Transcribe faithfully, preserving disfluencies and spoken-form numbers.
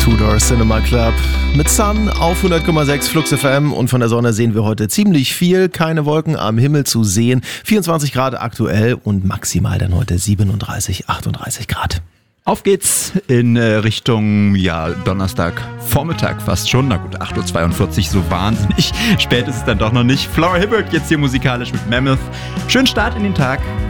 Tudor Cinema Club mit Sun auf hundert Komma sechs Flux F M und von der Sonne sehen wir heute ziemlich viel. Keine Wolken am Himmel zu sehen. vierundzwanzig Grad aktuell und maximal dann heute siebenunddreißig, achtunddreißig Grad. Auf geht's in äh, Richtung, ja, Donnerstag Vormittag fast schon. Na gut, acht Uhr zweiundvierzig, so wahnsinnig spät ist es dann doch noch nicht. Flora Hibbert jetzt hier musikalisch mit Mammoth. Schönen Start in den Tag.